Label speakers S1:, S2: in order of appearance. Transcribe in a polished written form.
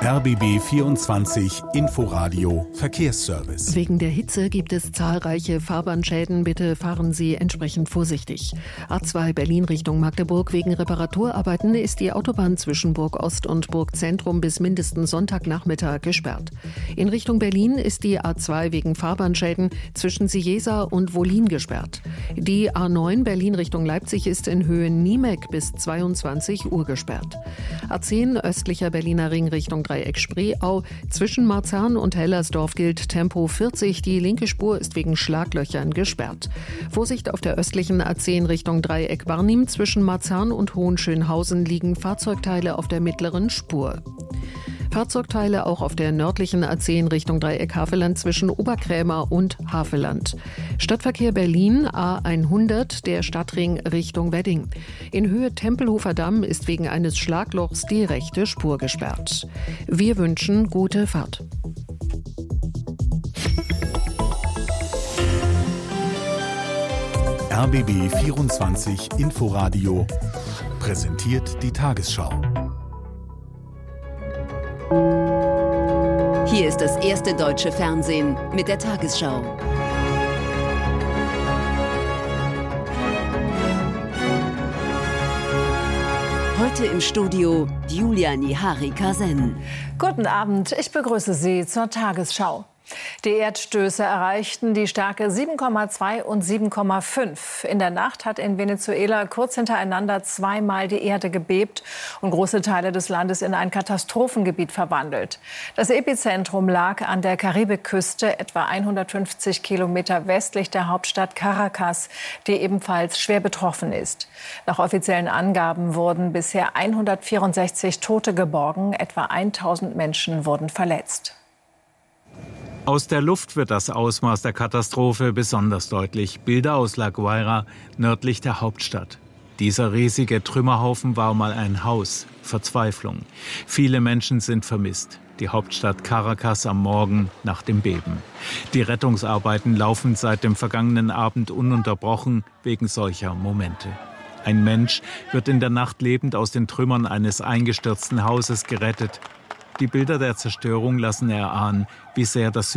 S1: RBB 24 Inforadio Verkehrsservice.
S2: Wegen der Hitze gibt es zahlreiche Fahrbahnschäden. Bitte fahren Sie entsprechend vorsichtig. A2 Berlin Richtung Magdeburg. Wegen Reparaturarbeiten ist die Autobahn zwischen Burg Ost und Burg Zentrum bis mindestens Sonntagnachmittag gesperrt. In Richtung Berlin ist die A2 wegen Fahrbahnschäden zwischen Sijesa und Wollin gesperrt. Die A9 Berlin Richtung Leipzig ist in Höhe Niemek bis 22 Uhr gesperrt. A10 östlicher Berliner Ring Richtung Dreieck Spreeau. Zwischen Marzahn und Hellersdorf gilt Tempo 40. Die linke Spur ist wegen Schlaglöchern gesperrt. Vorsicht auf der östlichen A10 Richtung Dreieck Barnim. Zwischen Marzahn und Hohenschönhausen liegen Fahrzeugteile auf der mittleren Spur. Fahrzeugteile auch auf der nördlichen A10 Richtung Dreieck Havelland zwischen Oberkrämer und Havelland. Stadtverkehr Berlin A100, der Stadtring Richtung Wedding. In Höhe Tempelhofer Damm ist wegen eines Schlaglochs die rechte Spur gesperrt. Wir wünschen gute Fahrt.
S1: RBB 24 Inforadio präsentiert die Tagesschau.
S3: Hier ist das erste deutsche Fernsehen mit der Tagesschau. Heute im Studio Julia Nihari-Kasen.
S4: Guten Abend, ich begrüße Sie zur Tagesschau. Die Erdstöße erreichten die Stärke 7,2 und 7,5. In der Nacht hat in Venezuela kurz hintereinander zweimal die Erde gebebt und große Teile des Landes in ein Katastrophengebiet verwandelt. Das Epizentrum lag an der Karibikküste, etwa 150 Kilometer westlich der Hauptstadt Caracas, die ebenfalls schwer betroffen ist. Nach offiziellen Angaben wurden bisher 164 Tote geborgen, etwa 1000 Menschen wurden verletzt.
S5: Aus der Luft wird das Ausmaß der Katastrophe besonders deutlich. Bilder aus La Guaira, nördlich der Hauptstadt. Dieser riesige Trümmerhaufen war mal ein Haus. Verzweiflung. Viele Menschen sind vermisst. Die Hauptstadt Caracas am Morgen nach dem Beben. Die Rettungsarbeiten laufen seit dem vergangenen Abend ununterbrochen wegen solcher Momente. Ein Mensch wird in der Nacht lebend aus den Trümmern eines eingestürzten Hauses gerettet. Die Bilder der Zerstörung lassen erahnen, wie sehr das